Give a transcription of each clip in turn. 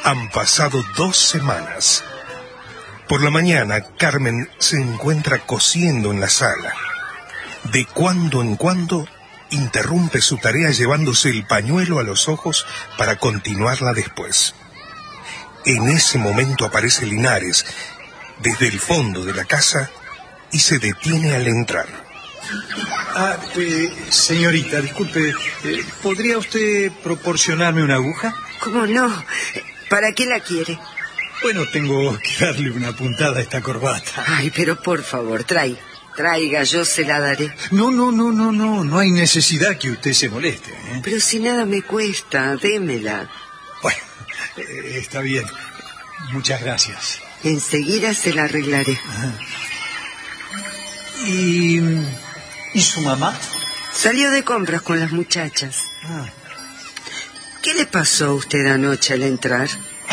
Han pasado 2 semanas. Por la mañana, Carmen se encuentra cosiendo en la sala. De cuando en cuando, interrumpe su tarea llevándose el pañuelo a los ojos para continuarla después. En ese momento aparece Linares, desde el fondo de la casa, y se detiene al entrar. Señorita, disculpe, ¿podría usted proporcionarme una aguja? ¿Cómo no? ¿Para qué la quiere? Bueno, tengo que darle una puntada a esta corbata. Ay, pero por favor, traiga, yo se la daré. No hay necesidad que usted se moleste, ¿eh? Pero si nada me cuesta, démela. Bueno, está bien. Muchas gracias. Enseguida se la arreglaré. ¿Y su mamá? Salió de compras con las muchachas. ¿Qué le pasó a usted anoche al entrar?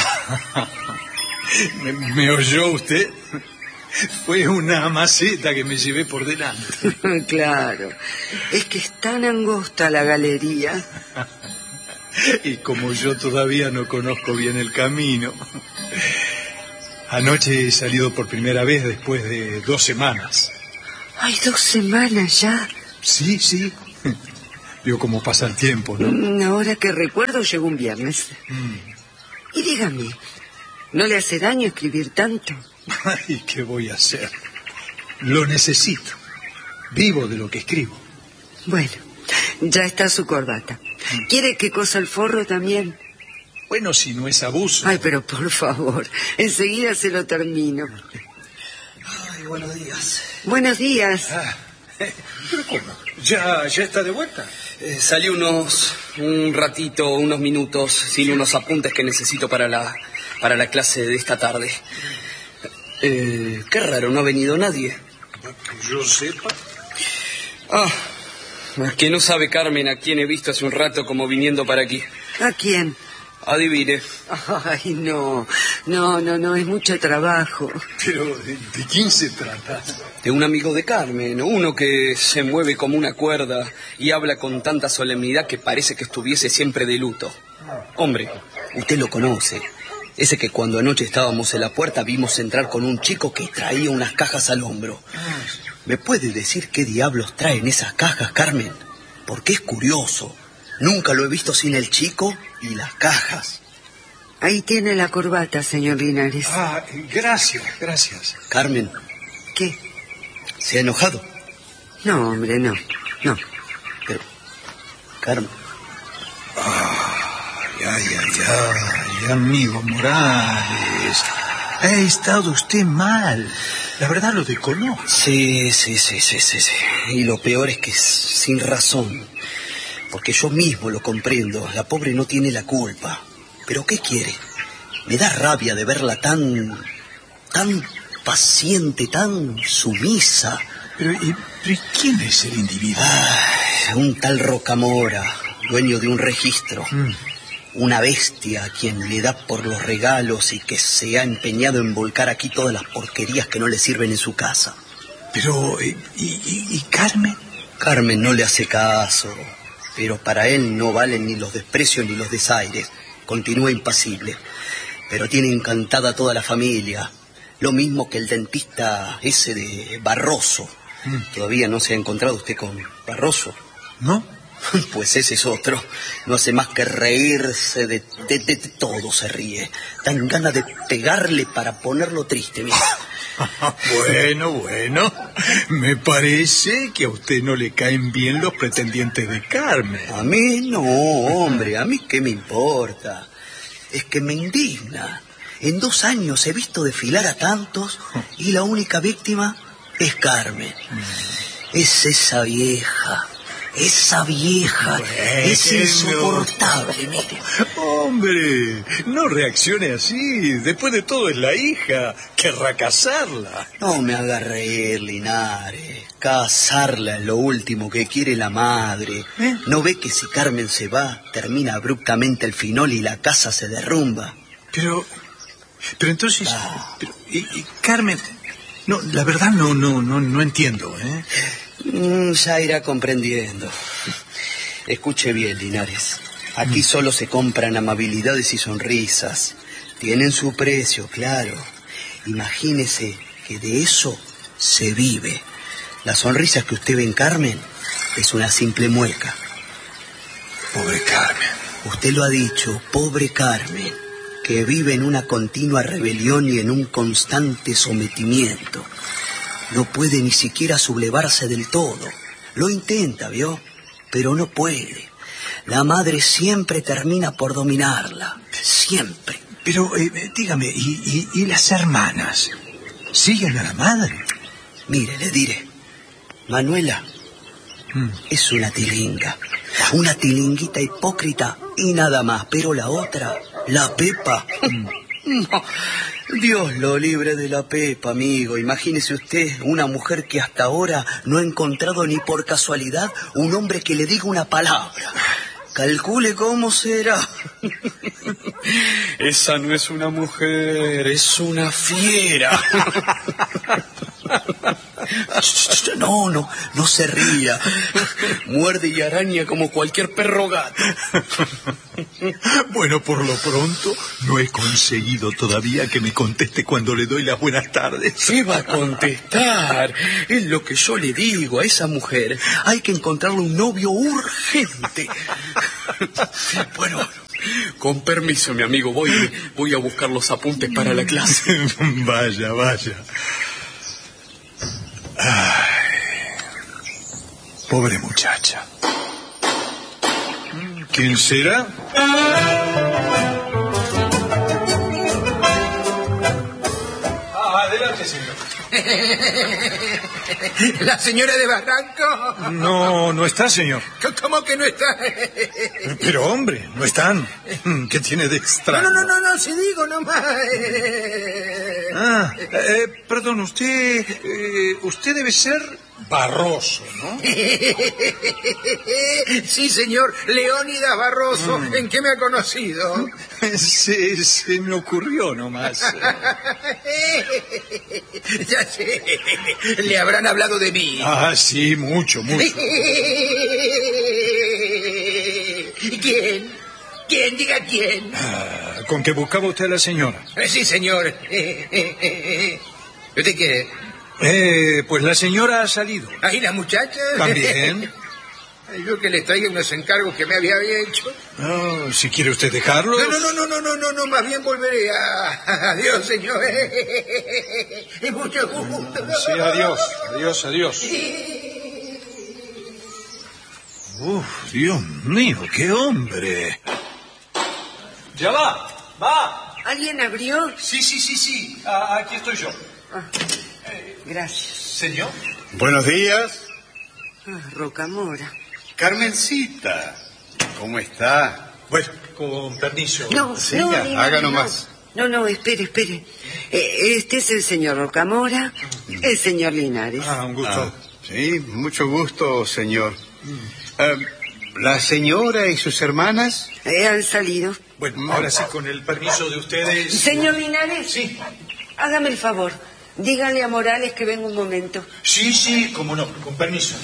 ¿Me oyó usted? Fue una maceta que me llevé por delante. Claro, es que es tan angosta la galería. Y como yo todavía no conozco bien el camino. Anoche he salido por primera vez después de 2 semanas. Ay, 2 semanas ya. Sí. Veo cómo pasa el tiempo, ¿no? Ahora que recuerdo, llegó un viernes. Y dígame, ¿no le hace daño escribir tanto? Ay, ¿qué voy a hacer? Lo necesito. Vivo de lo que escribo. Bueno, ya está su corbata. ¿Quiere que cosa el forro también? Bueno, si no es abuso. Ay, pero por favor, enseguida se lo termino. Ay, buenos días. Buenos días. ¿Pero cómo? ¿Ya está de vuelta? Salí un ratito, unos minutos, sin unos apuntes que necesito para la clase de esta tarde. Qué raro, no ha venido nadie. Que yo sepa. Que no sabe Carmen a quién he visto hace un rato como viniendo para aquí. ¿A quién? Adivine. Ay, no, es mucho trabajo. ¿Pero de quién se trata? De un amigo de Carmen, uno que se mueve como una cuerda y habla con tanta solemnidad que parece que estuviese siempre de luto. Hombre, usted lo conoce. Ese que cuando anoche estábamos en la puerta vimos entrar con un chico que traía unas cajas al hombro. ¿Me puede decir qué diablos traen esas cajas, Carmen? Porque es curioso. Nunca lo he visto sin el chico y las cajas. Ahí tiene la corbata, señor Linares. Gracias. Carmen. ¿Qué? ¿Se ha enojado? No, hombre, no. Pero, Carmen. Ay, amigo Morales. Ha estado usted mal. La verdad lo desconozco. Sí. Y lo peor es que es sin razón. Porque yo mismo lo comprendo. La pobre no tiene la culpa. ¿Pero qué quiere? Me da rabia de verla tan paciente, tan sumisa. ¿Pero quién es el individuo? Un tal Rocamora, dueño de un registro. Una bestia a quien le da por los regalos y que se ha empeñado en volcar aquí todas las porquerías que no le sirven en su casa. Pero, ¿y Carmen? Carmen no le hace caso, pero para él no valen ni los desprecios ni los desaires. Continúa impasible, pero tiene encantada a toda la familia. Lo mismo que el dentista ese de Barroso. ¿Todavía no se ha encontrado usted con Barroso? ¿No? Pues ese es otro. No hace más que reírse de todo, se ríe. Dan ganas de pegarle para ponerlo triste, mira. Bueno. Me parece que a usted no le caen bien los pretendientes de Carmen. A mí no, hombre. ¿A mí qué me importa? Es que me indigna. En 2 años he visto desfilar a tantos y la única víctima es Carmen. Es esa vieja. Es insoportable, mire. Hombre, no reaccione así. Después de todo es la hija. Querrá casarla. No me haga reír, Linares. Casarla es lo último que quiere la madre. ¿No ve que si Carmen se va, termina abruptamente el finol y la casa se derrumba? Pero entonces... ¿Y Carmen? No, la verdad no entiendo, ¿eh? Ya irá comprendiendo. Escuche bien, Linares. Aquí solo se compran amabilidades y sonrisas. Tienen su precio, claro. Imagínese que de eso se vive. La sonrisa que usted ve en Carmen es una simple mueca. Pobre Carmen. Usted lo ha dicho, pobre Carmen, que vive en una continua rebelión y en un constante sometimiento. No puede ni siquiera sublevarse del todo. Lo intenta, ¿vio? Pero no puede. La madre siempre termina por dominarla. Siempre. Pero, dígame, ¿y las hermanas? ¿Siguen a la madre? Mire, le diré. Manuela es una tilinga. Una tilinguita hipócrita y nada más. Pero la otra, la Pepa... No, Dios lo libre de la Pepa, amigo. Imagínese usted una mujer que hasta ahora no ha encontrado ni por casualidad un hombre que le diga una palabra. Calcule cómo será. Esa no es una mujer, es una fiera. No se ría. Muerde y araña como cualquier perro gato. Bueno, por lo pronto, no he conseguido todavía que me conteste cuando le doy las buenas tardes. ¿Qué va a contestar? Es lo que yo le digo a esa mujer. Hay que encontrarle un novio urgente. Bueno, con permiso, mi amigo, voy a buscar los apuntes para la clase. Vaya. Ay, pobre muchacha. ¿Quién será? Adelante, señor. ¿La señora de Barranco? No está, señor. ¿Cómo que no está? Pero, hombre, no están. ¿Qué tiene de extraño? No, si digo nomás. Perdón, usted debe ser Barroso, ¿no? Sí, señor, Leónidas Barroso. ¿En qué me ha conocido? Se me ocurrió nomás. Ya sé, le habrán hablado de mí. Ah, sí, mucho. ¿Quién? Diga quién. ¿Con qué buscaba usted a la señora? Sí, señor. ¿Usted qué? Pues la señora ha salido. ¿Ahí la muchacha? También. Yo que le traiga unos encargos que me había hecho. No, si quiere usted dejarlos. No, más bien volveré. Adiós, señor. Mucho gusto. Sí, adiós. Dios mío, qué hombre. Ya va. ¿Alguien abrió? Sí. Aquí estoy yo. Gracias. Señor. Buenos días. Rocamora. Carmencita, ¿cómo está? Bueno, con permiso. Haga nomás. No, espere. Este es el señor Rocamora, el señor Linares. Un gusto. Sí, mucho gusto, señor. ¿La señora y sus hermanas? Han salido. Bueno, ahora sí, con el permiso de ustedes. Señor Linares. Sí. Hágame el favor. Dígale a Morales que venga un momento. Sí, cómo no, con permiso.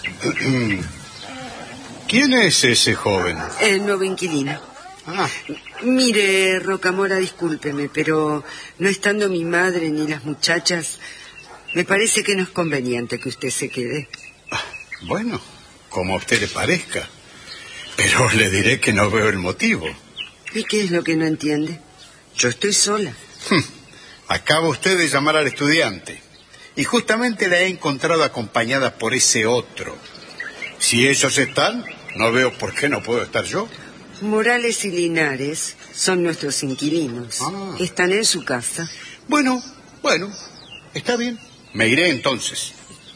¿Quién es ese joven? El nuevo inquilino. Mire, Rocamora, discúlpeme, pero no estando mi madre ni las muchachas, me parece que no es conveniente que usted se quede. Bueno, como a usted le parezca. Pero le diré que no veo el motivo. ¿Y qué es lo que no entiende? Yo estoy sola. Acaba usted de llamar al estudiante. Y justamente la he encontrado acompañada por ese otro. Si ellos están, no veo por qué no puedo estar yo. Morales y Linares son nuestros inquilinos. Están en su casa. Bueno, está bien. Me iré entonces.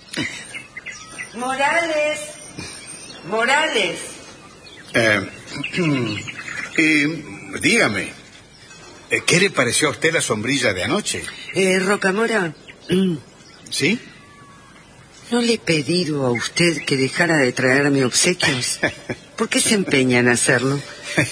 Morales. Dígame, ¿qué le pareció a usted la sombrilla de anoche? Rocamora. ¿Sí? ¿No le he pedido a usted que dejara de traerme obsequios? ¿Por qué se empeña en hacerlo?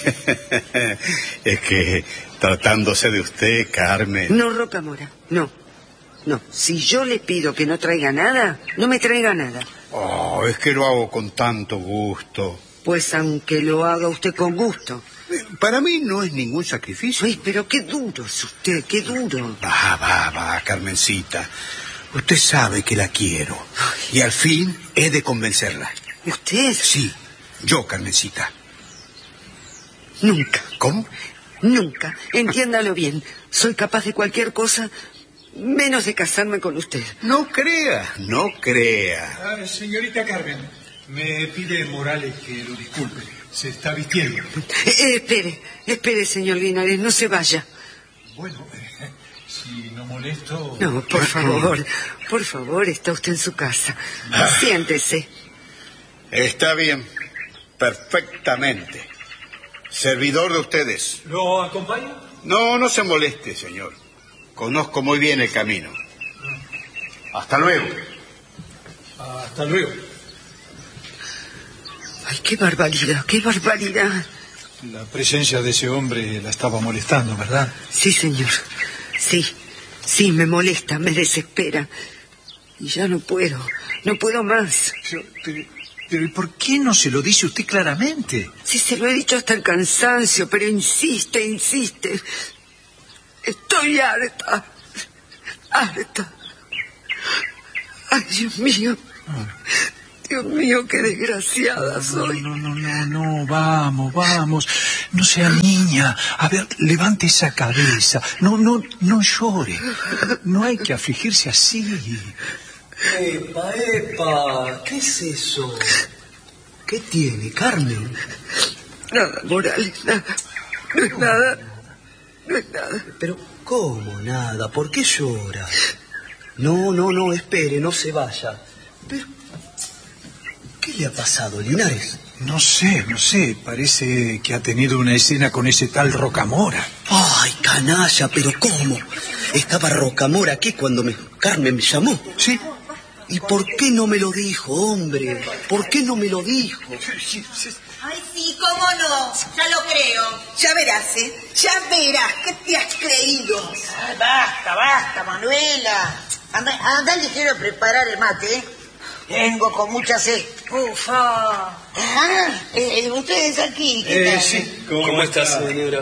Es que, tratándose de usted, Carmen... No, Rocamora, no. Si yo le pido que no traiga nada, no me traiga nada. Es que lo hago con tanto gusto. Pues aunque lo haga usted con gusto, Para mí no es ningún sacrificio. Uy, pero qué duro es usted, qué duro. Va, Carmencita. Usted sabe que la quiero. Y al fin he de convencerla. ¿Usted? Sí, yo, Carmencita. Nunca. ¿Cómo? Nunca. Entiéndalo bien. Soy capaz de cualquier cosa, menos de casarme con usted. No crea, no crea. Señorita Carmen, me pide Morales que lo disculpe. Se está vistiendo. Espere, señor Linares, no se vaya. Bueno, si no molesto... No, por favor, está usted en su casa. Siéntese. Está bien, perfectamente. Servidor de ustedes. ¿Lo acompaño? No se moleste, señor. Conozco muy bien el camino. Hasta luego. Hasta luego. Ay, qué barbaridad, qué barbaridad. La presencia de ese hombre la estaba molestando, ¿verdad? Sí, señor. Sí, me molesta, me desespera. Y ya no puedo más. Pero ¿y por qué no se lo dice usted claramente? Sí, se lo he dicho hasta el cansancio, pero insiste. Estoy harta. Ay, Dios mío. Dios mío, qué desgraciada soy. No, vamos. No sea niña. A ver, levante esa cabeza. No llore. No hay que afligirse así. Epa, ¿qué es eso? ¿Qué tiene, Carmen? Nada, Morales, nada. No es nada. Pero, ¿cómo nada? ¿Por qué llora? No, espere, no se vaya. Pero, ¿qué le ha pasado, Linares? No sé. Parece que ha tenido una escena con ese tal Rocamora. Ay, canalla, pero ¿cómo? Estaba Rocamora aquí cuando Carmen me llamó. Sí. ¿Y por qué no me lo dijo, hombre? ¿Por qué no me lo dijo? Ay, sí, cómo no, ya lo creo. Ya verás, ya verás, ¿qué te has creído? Ay, basta, Manuela. Anda, le quiero preparar el mate, Vengo con mucha sed. Ufa. ¿Ustedes aquí? ¿Qué tal? Sí. ¿Cómo estás, señora?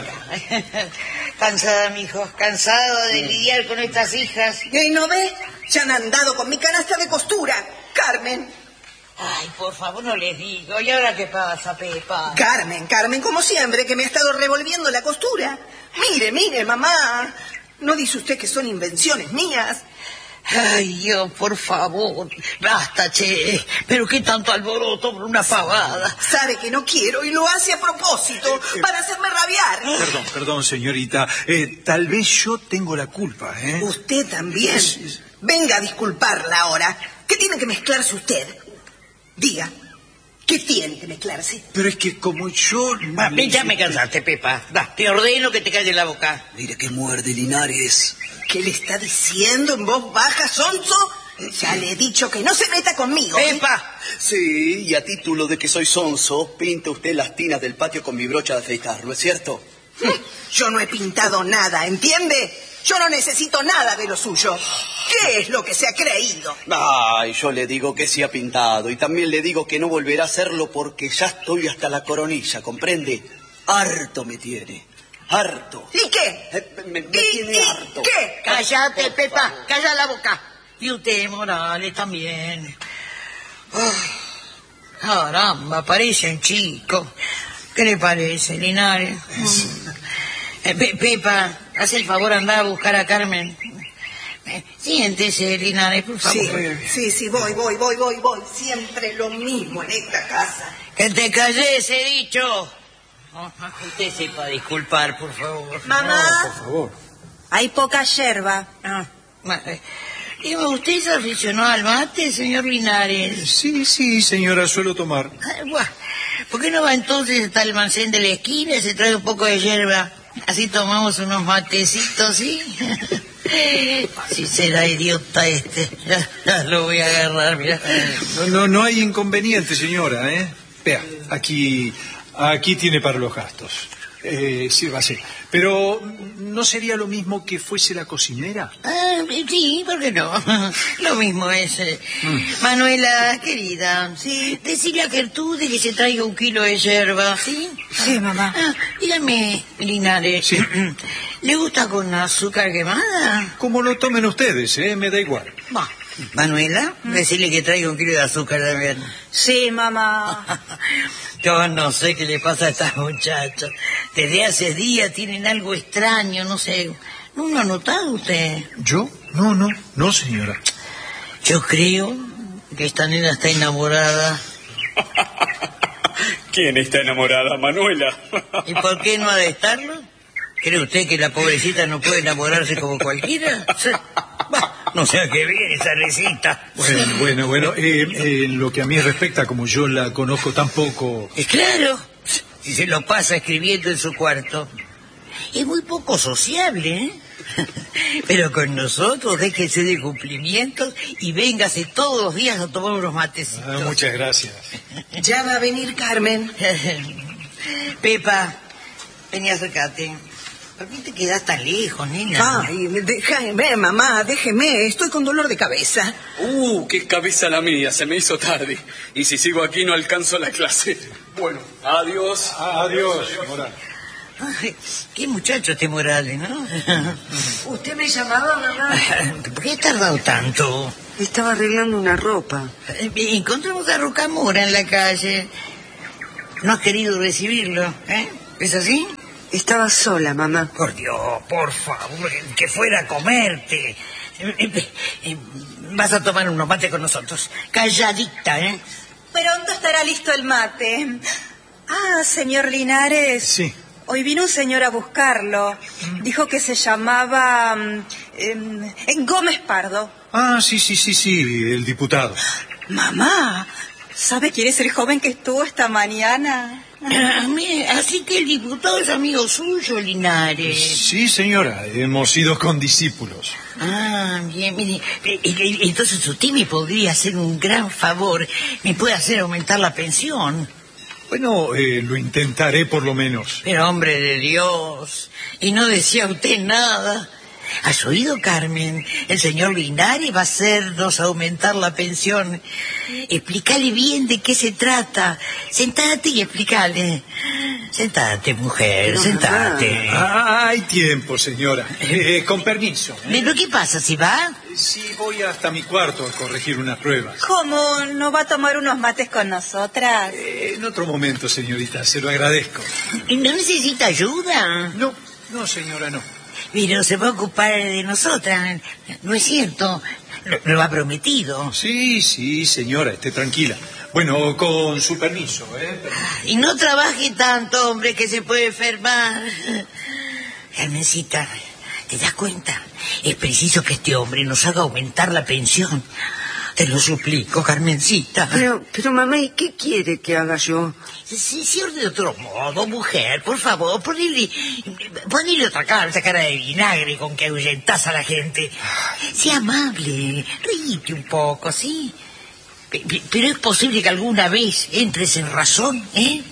Cansada, mijo, cansado de lidiar con estas hijas. ¿No ves? Ya han andado con mi canasta de costura, Carmen. Ay, por favor, no les digo. ¿Y ahora qué pasa, Pepa? Carmen, como siempre, que me ha estado revolviendo la costura. Mire, mamá. ¿No dice usted que son invenciones mías? Ay, Dios, por favor. Basta, che. Pero qué tanto alboroto por una pavada. Sabe que no quiero y lo hace a propósito, para hacerme rabiar. Perdón, señorita. Tal vez yo tengo la culpa, ¿eh? ¿Usted también? Venga a disculparla ahora. ¿Qué tiene que mezclarse usted? Diga, ¿qué tiene que mezclarse? Pero es que como yo... Ya me cansaste, Pepa. Te ordeno que te calles la boca. Mire que muerde, Linares. ¿Qué le está diciendo en voz baja, sonso? Ya le he dicho que no se meta conmigo. ¡Pepa! Sí, y a título de que soy sonso, pinta usted las tinas del patio con mi brocha de afeitar, ¿no es cierto? Yo no he pintado nada, ¿entiende? Yo no necesito nada de lo suyo. ¿Qué es lo que se ha creído? Ay, yo le digo que sí ha pintado y también le digo que no volverá a hacerlo porque ya estoy hasta la coronilla, ¿comprende? Harto me tiene, harto. ¿Y qué? Me tiene harto. ¿Qué? Cállate, Pepa, calla la boca. Y usted, Morales, también. Caramba, parece un chico. ¿Qué le parece, Linares? Pepa, haz el favor, anda a buscar a Carmen. Siéntese, Linares, por favor. Sí, voy. Siempre lo mismo en esta casa. Que te calles, he dicho. Usted sepa disculpar, por favor. Mamá. No, por favor. Hay poca yerba. Digo, ¿usted se aficionó al mate, señor Linares? Sí, señora, suelo tomar. ¿Por qué no va entonces hasta el almacén de la esquina y se trae un poco de yerba? Así tomamos unos matecitos, ¿sí? Si será idiota este. Ya lo voy a agarrar, mira. No hay inconveniente, señora, ¿eh? Vea, aquí tiene para los gastos. Sírvase. Pero, ¿no sería lo mismo que fuese la cocinera? Sí, ¿por qué no? Lo mismo es. Manuela, querida, ¿sí? Decile a Gertrude que se traiga 1 kilo de yerba, ¿sí? Sí, mamá. Dígame, Linares. Sí. ¿Le gusta con azúcar quemada? Como lo tomen ustedes, me da igual. Va. Manuela, decile que traiga 1 kilo de azúcar también. Sí, mamá. Yo no sé qué le pasa a estas muchachas. Desde hace días tienen algo extraño, no sé. ¿No lo ha notado usted? ¿Yo? No, señora. Yo creo que esta nena está enamorada. ¿Quién está enamorada, Manuela? ¿Y por qué no ha de estarlo? ¿Cree usted que la pobrecita no puede enamorarse como cualquiera? No sé a qué viene esa recita. Bueno. En lo que a mí respecta, como yo la conozco tan poco... Claro, si se lo pasa escribiendo en su cuarto. Es muy poco sociable, ¿eh? Pero con nosotros déjese de cumplimientos y véngase todos los días a tomar unos matecitos. Muchas gracias. Ya va a venir Carmen. Pepa, vení, acércate. ¿Por qué te quedas tan lejos, nena? Ay, déjame, mamá, déjeme. Estoy con dolor de cabeza. Qué cabeza la mía, se me hizo tarde. Y si sigo aquí no alcanzo la clase. Bueno, adiós. Adiós, Morales. Ay, qué muchacho este Morales, ¿no? ¿Usted me llamaba, mamá? ¿Por qué ha tardado tanto? Estaba arreglando una ropa. Encontramos a Rocamora en la calle. No has querido recibirlo, ¿eh? ¿Es así? Estaba sola, mamá. Por Dios, por favor, que fuera a comerte. Vas a tomar unos mates con nosotros. Calladita, ¿eh? ¿Pronto estará listo el mate? Señor Linares. Sí. Hoy vino un señor a buscarlo. Dijo que se llamaba Gómez Pardo. Sí, el diputado. Mamá, ¿sabe quién es el joven que estuvo esta mañana? Así que el diputado es amigo suyo, Linares. Sí, señora, hemos ido con discípulos. Bien, mire, entonces usted me podría hacer un gran favor. Me puede hacer aumentar la pensión. Bueno, lo intentaré por lo menos. Pero hombre de Dios, y no decía usted nada. ¿Has oído, Carmen? El señor Linares va a hacernos aumentar la pensión. Explícale bien de qué se trata. Sentate y explícale. Sentate, mujer, sentate. Hay tiempo, señora. Con permiso. ¿Pero qué pasa, si va? Sí, voy hasta mi cuarto a corregir unas pruebas. ¿Cómo? ¿No va a tomar unos mates con nosotras? En otro momento, señorita, se lo agradezco. ¿No necesita ayuda? No, señora, no. Pero se va a ocupar de nosotras, ¿no es cierto? Lo ha prometido. Sí, señora, esté tranquila. Bueno, con su permiso, Y no trabaje tanto, hombre, que se puede enfermar. Carmencita, ¿te das cuenta? Es preciso que este hombre nos haga aumentar la pensión. Te lo suplico, Carmencita. Pero mamá, ¿y qué quiere que haga yo? Sí, de otro modo, mujer, por favor, ponele otra cara de vinagre con que ahuyentás a la gente. Sea amable, ríete un poco, ¿sí? Pero es posible que alguna vez entres en razón, ¿eh?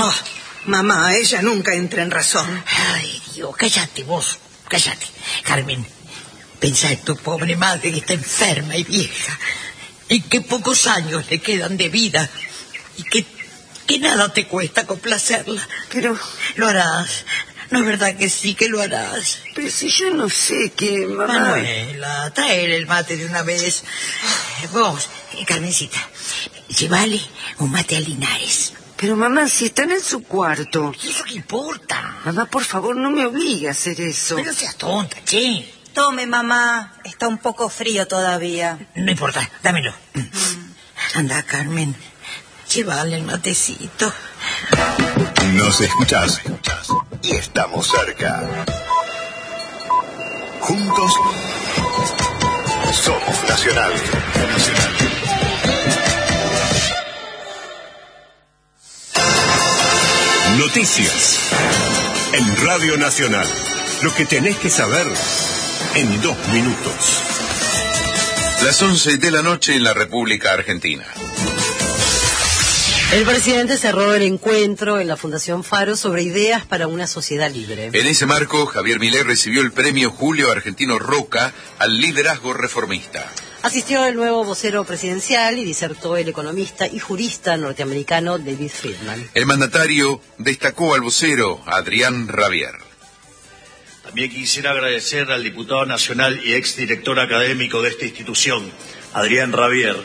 Mamá, ella nunca entra en razón. Ay, Dios, cállate vos, cállate. Carmen, pensá en tu pobre madre que está enferma y vieja, y que pocos años le quedan de vida, y que nada te cuesta complacerla. Pero... Lo harás. ¿No es verdad que sí que lo harás? Pero si yo no sé qué, mamá... Manuela, traele el mate de una vez. Vos, Carmencita, llévale un mate a Linares. Pero mamá, si están en su cuarto... ¿Y eso qué importa? Mamá, por favor, no me obligue a hacer eso. Pero seas tonta, che. Tome, mamá. Está un poco frío todavía. No importa, dámelo. Anda, Carmen, llévale el matecito. Nos escuchás y estamos cerca. Juntos somos Nacional. Noticias en Radio Nacional. Lo que tenés que saber en 2 minutos. Las 11 de la noche en la República Argentina. El presidente cerró el encuentro en la Fundación Faro sobre ideas para una sociedad libre. En ese marco, Javier Milei recibió el premio Julio Argentino Roca al liderazgo reformista. Asistió el nuevo vocero presidencial y disertó el economista y jurista norteamericano David Friedman. El mandatario destacó al vocero Adrián Rabier. También quisiera agradecer al diputado nacional y exdirector académico de esta institución, Adrián Rabier,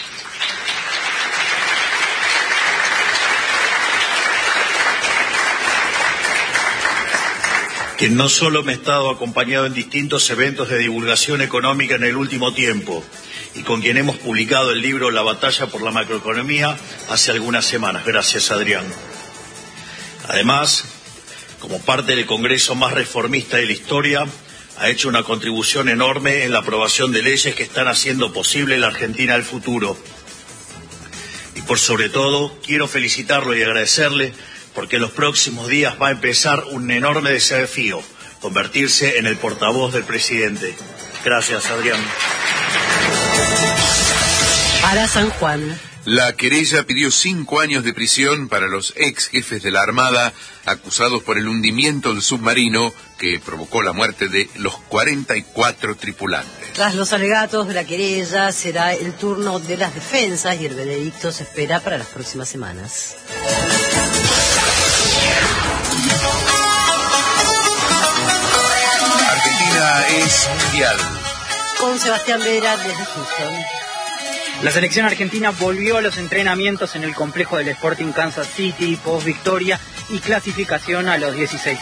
quien no solo me ha estado acompañado en distintos eventos de divulgación económica en el último tiempo, y con quien hemos publicado el libro La batalla por la macroeconomía hace algunas semanas. Gracias, Adrián. Además, como parte del Congreso más reformista de la historia, ha hecho una contribución enorme en la aprobación de leyes que están haciendo posible la Argentina del futuro. Y por sobre todo, quiero felicitarlo y agradecerle porque en los próximos días va a empezar un enorme desafío, convertirse en el portavoz del presidente. Gracias, Adrián. Para San Juan. La querella pidió 5 años de prisión para los ex jefes de la Armada acusados por el hundimiento del submarino que provocó la muerte de los 44 tripulantes. Tras los alegatos de la querella, será el turno de las defensas y el veredicto se espera para las próximas semanas. Argentina es mundial. Con Sebastián Vera desde Houston. La selección argentina volvió a los entrenamientos en el complejo del Sporting Kansas City post victoria y clasificación a los 16